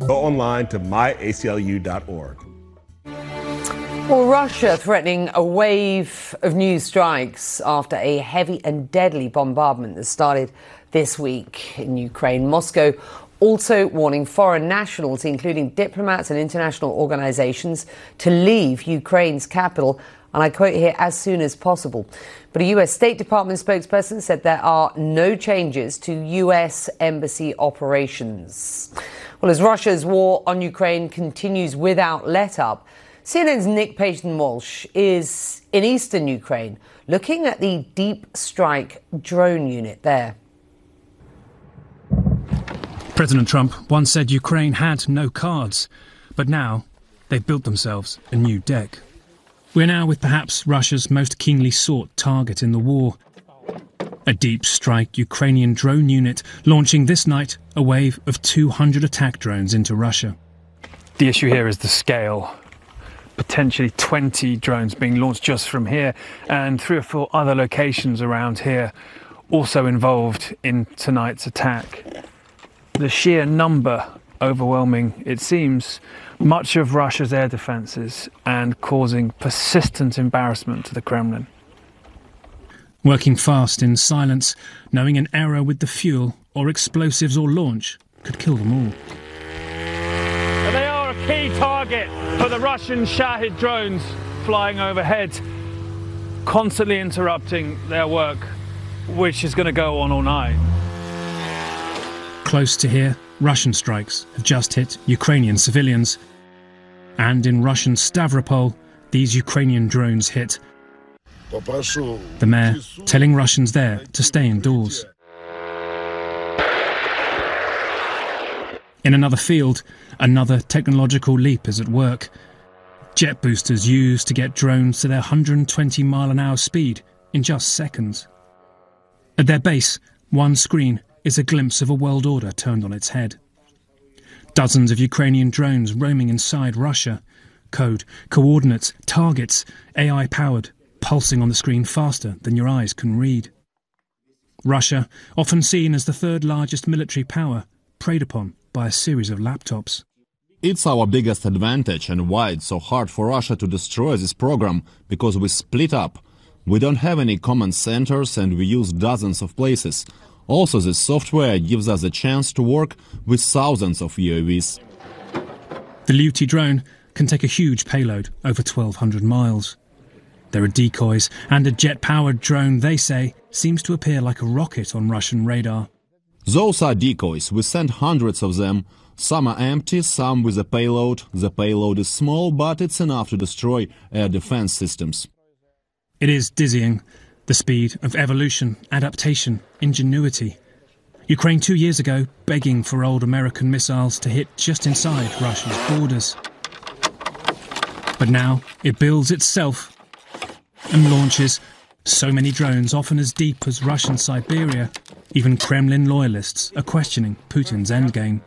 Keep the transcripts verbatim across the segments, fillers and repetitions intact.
Go online to my A C L U dot org. Well, Russia threatening a wave of new strikes after a heavy and deadly bombardment that started this week in Ukraine. Moscow also warning foreign nationals, including diplomats and international organizations, to leave Ukraine's capital, and I quote here, as soon as possible. But a U S State Department spokesperson said there are no changes to U S embassy operations. Well, as Russia's war on Ukraine continues without let-up, C N N's Nick Paton-Walsh is in eastern Ukraine, looking at the Deep Strike drone unit there. President Trump once said Ukraine had no cards, but now they've built themselves a new deck. We're now with perhaps Russia's most keenly sought target in the war. A Deep Strike Ukrainian drone unit launching this night a wave of two hundred attack drones into Russia. The issue here is the scale. Potentially twenty drones being launched just from here, and three or four other locations around here also involved in tonight's attack. The sheer number overwhelming, it seems, much of Russia's air defences and causing persistent embarrassment to the Kremlin. Working fast in silence, knowing an error with the fuel or explosives or launch could kill them all. And they are a key target for the Russian Shahid drones flying overhead, constantly interrupting their work, which is going to go on all night. Close to here, Russian strikes have just hit Ukrainian civilians. And in Russian Stavropol, these Ukrainian drones hit. The mayor telling Russians there to stay indoors. In another field, another technological leap is at work. Jet boosters used to get drones to their one hundred twenty mile an hour speed in just seconds. At their base, one screen is a glimpse of a world order turned on its head. Dozens of Ukrainian drones roaming inside Russia. Code, coordinates, targets, A I-powered, pulsing on the screen faster than your eyes can read. Russia, often seen as the third largest military power, preyed upon by a series of laptops. It's our biggest advantage and why it's so hard for Russia to destroy this program, because we split up. We don't have any command centers and we use dozens of places. Also, this software gives us a chance to work with thousands of U A Vs. The Luty drone can take a huge payload over twelve hundred miles. There are decoys, and a jet-powered drone, they say, seems to appear like a rocket on Russian radar. Those are decoys. We sent hundreds of them. Some are empty, some with a payload. The payload is small, but it's enough to destroy air defense systems. It is dizzying, the speed of evolution, adaptation, ingenuity. Ukraine two years ago begging for old American missiles to hit just inside Russia's borders. But now it builds itself and launches so many drones, often as deep as Russian Siberia. Even Kremlin loyalists are questioning Putin's endgame.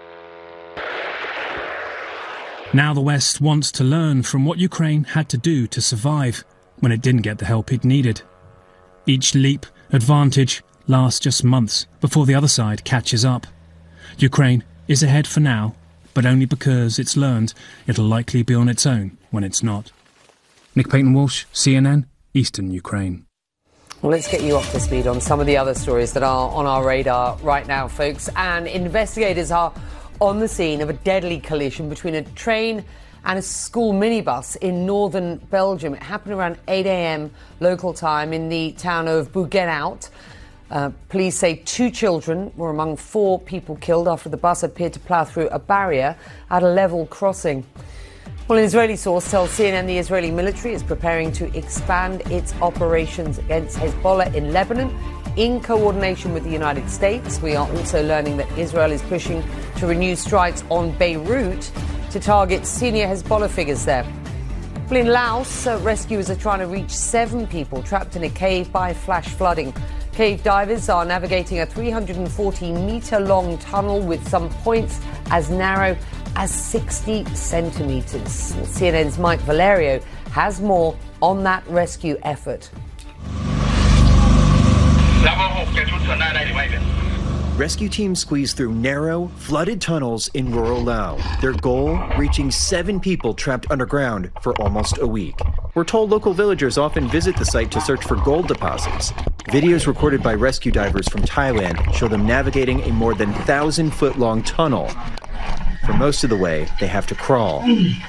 Now the West wants to learn from what Ukraine had to do to survive when it didn't get the help it needed. Each leap, advantage, lasts just months before the other side catches up. Ukraine is ahead for now, but only because it's learned it'll likely be on its own when it's not. Nick Paton-Walsh, C N N, Eastern Ukraine. Well, let's get you up to speed on some of the other stories that are on our radar right now, folks. And investigators are on the scene of a deadly collision between a train and a school minibus in northern Belgium. It happened around eight a m local time in the town of Bouguenhout. Uh, police say two children were among four people killed after the bus appeared to plough through a barrier at a level crossing. Well, an Israeli source tells C N N the Israeli military is preparing to expand its operations against Hezbollah in Lebanon in coordination with the United States. We are also learning that Israel is pushing to renew strikes on Beirut to target senior Hezbollah figures there. Well, in Laos, uh, rescuers are trying to reach seven people trapped in a cave by flash flooding. Cave divers are navigating a three hundred forty metre long tunnel with some points as narrow as sixty centimetres. C N N's Mike Valerio has more on that rescue effort. rescue teams squeeze through narrow, flooded tunnels in rural Laos. Their goal, reaching seven people trapped underground for almost a week. We're told local villagers often visit the site to search for gold deposits. Videos recorded by rescue divers from Thailand show them navigating a more than thousand-foot-long tunnel. For most of the way, they have to crawl.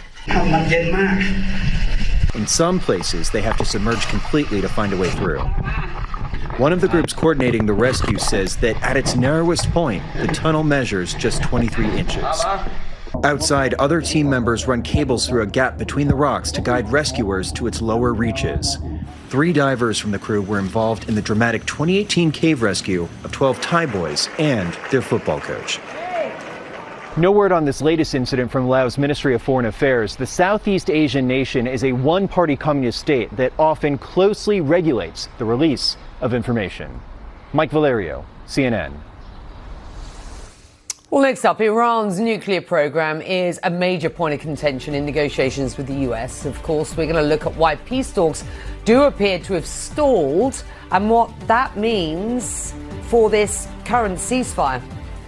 In some places, they have to submerge completely to find a way through. One of the groups coordinating the rescue says that at its narrowest point, the tunnel measures just twenty-three inches. Outside, other team members run cables through a gap between the rocks to guide rescuers to its lower reaches. Three divers from the crew were involved in the dramatic twenty eighteen cave rescue of twelve Thai boys and their football coach. No word on this latest incident from Laos Ministry of Foreign Affairs. The Southeast Asian nation is a one-party communist state that often closely regulates the release of information. Mike Valerio, C N N. Well, next up, Iran's nuclear program is a major point of contention in negotiations with the U S. Of course, we're going to look at why peace talks do appear to have stalled and what that means for this current ceasefire.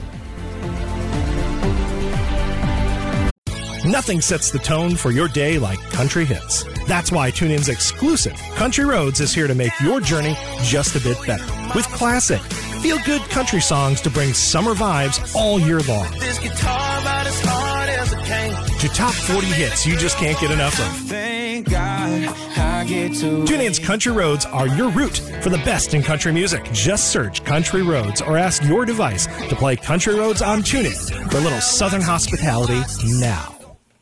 Nothing sets the tone for your day like country hits. That's why TuneIn's exclusive Country Roads is here to make your journey just a bit better. With classic, feel-good country songs to bring summer vibes all year long. This guitar about as hard as it can. To top forty hits you just can't get enough of. Thank God I get to TuneIn's Country Roads are your route for the best in country music. Just search Country Roads or ask your device to play Country Roads on TuneIn for a little southern hospitality now.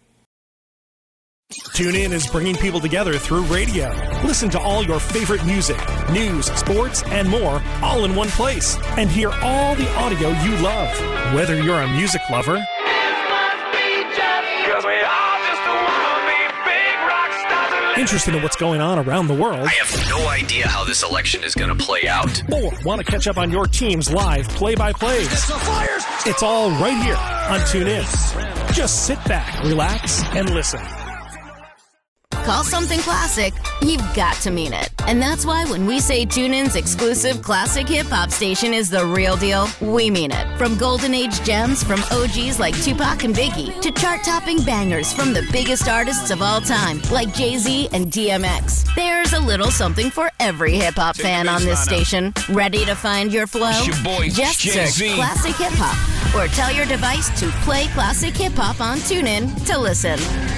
TuneIn is bringing people together through radio. Listen to all your favorite music, news, sports, and more all in one place. And hear all the audio you love. Whether you're a music lover, interested in what's going on around the world, I have no idea how this election is going to play out, or want to catch up on your team's live play-by-plays, it's all right here on TuneIn. Just sit back, relax, and listen. Call something classic, you've got to mean it. And that's why when we say TuneIn's exclusive classic hip-hop station is the real deal, we mean it. From golden age gems from O Gs like Tupac and Biggie to chart-topping bangers from the biggest artists of all time like Jay-Z and D M X. There's a little something for every hip-hop fan on this station. Ready to find your flow? It's your boy, Just Jay-Z. search Classic Hip Hop or tell your device to play Classic Hip Hop on TuneIn to listen.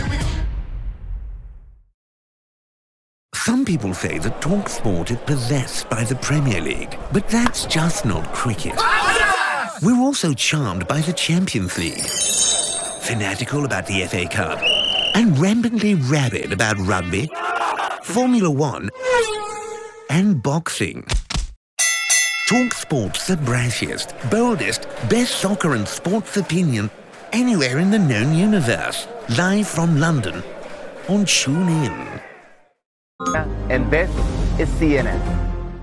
Some people say that TalkSport is possessed by the Premier League, but that's just not cricket. We're also charmed by the Champions League, fanatical about the F A Cup, and rampantly rabid about rugby, Formula One, and boxing. TalkSport's the brashiest, boldest, best soccer and sports opinion anywhere in the known universe. Live from London on TuneIn. And this is C N N.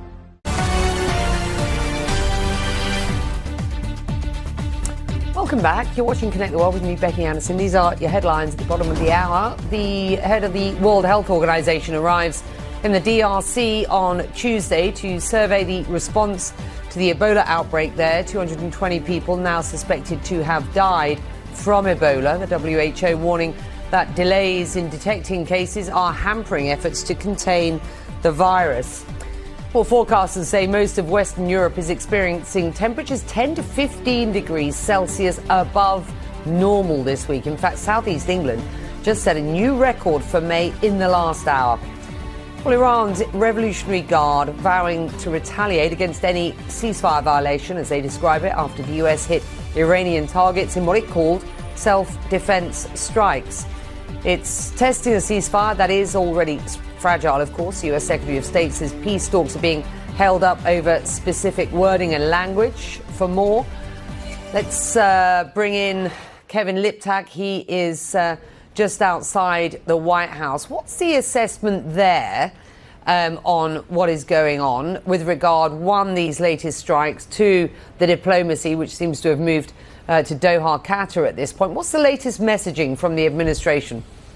Welcome back. You're watching Connect the World with me, Becky Anderson. These are your headlines at the bottom of the hour. The head of the World Health Organization arrives in the D R C on Tuesday to survey the response to the Ebola outbreak there. two hundred twenty people now suspected to have died from Ebola. The W H O warning that delays in detecting cases are hampering efforts to contain the virus. Well, forecasters say most of Western Europe is experiencing temperatures ten to fifteen degrees Celsius above normal this week. In fact, southeast England just set a new record for May in the last hour. Well, Iran's Revolutionary Guard vowing to retaliate against any ceasefire violation, as they describe it, after the U S hit Iranian targets in what it called self-defense strikes. It's testing a ceasefire that is already fragile, of course. The U S Secretary of State says peace talks are being held up over specific wording and language. For more, let's uh, bring in Kevin Liptak. He is uh, just outside the White House. What's the assessment there um, on what is going on with regard, one, these latest strikes, two, the diplomacy, which seems to have moved Uh, to Doha, Qatar at this point? What's the latest messaging from the administration?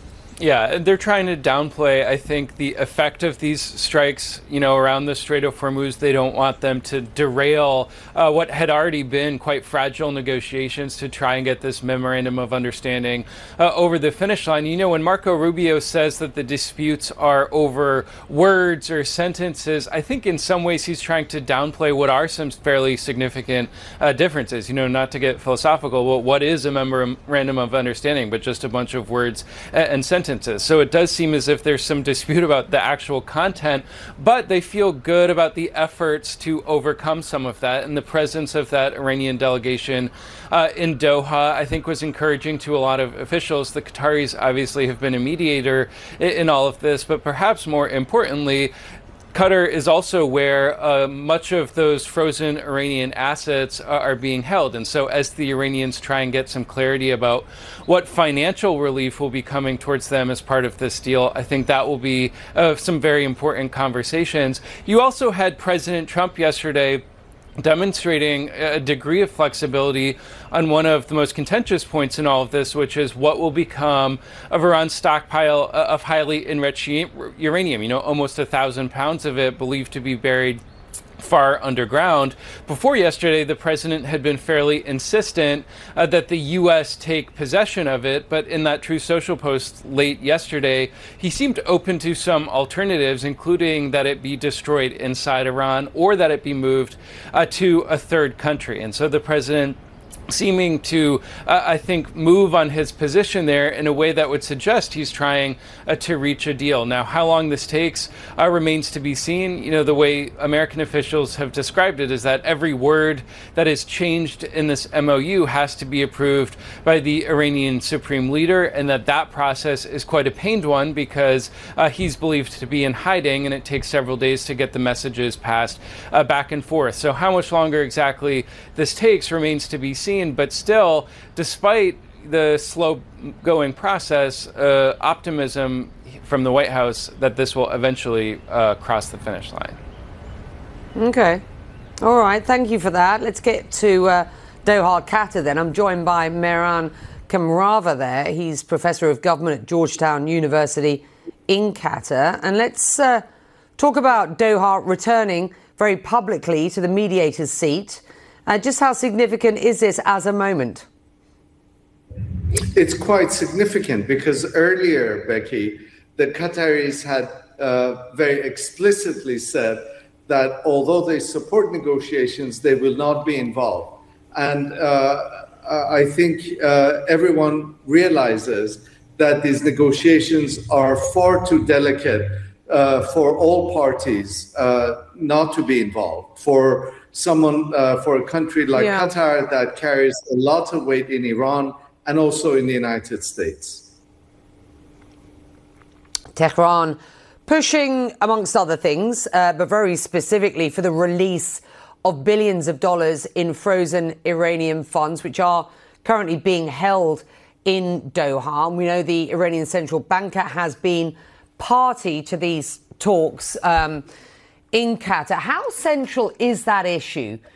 Yeah, they're trying to downplay, I think, the effect of these strikes, you know, around the Strait of Hormuz. They don't want them to derail uh, what had already been quite fragile negotiations to try and get this memorandum of understanding uh, over the finish line. You know, when Marco Rubio says that the disputes are over words or sentences, I think in some ways he's trying to downplay what are some fairly significant uh, differences. You know, not to get philosophical, well, what is a memorandum of understanding but just a bunch of words and sentences? So it does seem as if there's some dispute about the actual content, but they feel good about the efforts to overcome some of that. And the presence of that Iranian delegation uh, in Doha, I think, was encouraging to a lot of officials. The Qataris obviously have been a mediator in, in all of this, but perhaps more importantly, Qatar is also where uh, much of those frozen Iranian assets are, are being held. And so as the Iranians try and get some clarity about what financial relief will be coming towards them as part of this deal, I think that will be uh, some very important conversations. You also had President Trump yesterday demonstrating a degree of flexibility on one of the most contentious points in all of this, which is what will become of Iran's stockpile of highly enriched uranium. You know, almost a thousand pounds of it believed to be buried far underground. Before yesterday, the president had been fairly insistent uh, that the U S take possession of it, but in that Truth Social post late yesterday, he seemed open to some alternatives, including that it be destroyed inside Iran or that it be moved uh, to a third country. And so the president seeming to, uh, I think, move on his position there in a way that would suggest he's trying uh, to reach a deal. Now, how long this takes uh, remains to be seen. You know, the way American officials have described it is that every word that is changed in this M O U has to be approved by the Iranian supreme leader, and that that process is quite a pained one because uh, he's believed to be in hiding, and it takes several days to get the messages passed uh, back and forth. So how much longer exactly this takes remains to be seen. But still, despite the slow-going process, uh, optimism from the White House that this will eventually uh, cross the finish line. Okay. All right. Thank you for that. Let's get to uh, Doha, Qatar then. I'm joined by Mehran Kamrava there. He's Professor of Government at Georgetown University in Qatar. And let's uh, talk about Doha returning very publicly to the mediator's seat. Uh, just how significant is this as a moment? It's quite significant because earlier, Becky, the Qataris had uh, very explicitly said that although they support negotiations, they will not be involved. And uh, I think uh, everyone realizes that these negotiations are far too delicate uh, for all parties uh, not to be involved. For someone, uh, for a country like yeah. Qatar that carries a lot of weight in Iran and also in the United States. Tehran pushing, amongst other things, uh, but very specifically for the release of billions of dollars in frozen Iranian funds, which are currently being held in Doha. And we know the Iranian central banker has been party to these talks um, in Qatar. How central is that issue